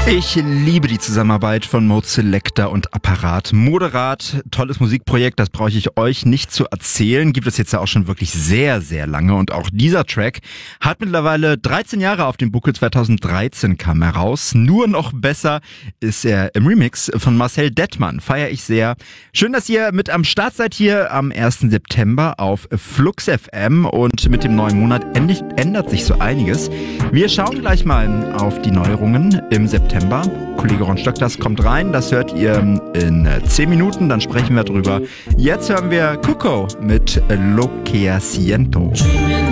Ich liebe die Zusammenarbeit von Mode Selector und Apparat. Moderat, tolles Musikprojekt, das brauche ich euch nicht zu erzählen. Gibt es jetzt ja auch schon wirklich sehr, sehr lange. Und auch dieser Track hat mittlerweile 13 Jahre auf dem Buckel. 2013 kam er raus. Nur noch besser ist er im Remix von Marcel Dettmann. Feiere ich sehr. Schön, dass ihr mit am Start seid hier am 1. September auf Flux FM. Und mit dem neuen Monat ändert sich so einiges. Wir schauen gleich mal auf die Neuerungen im September. Kollege Ron Stock, das kommt rein, das hört ihr in 10 Minuten, dann sprechen wir drüber. Jetzt hören wir Cuco mit Lo que siento.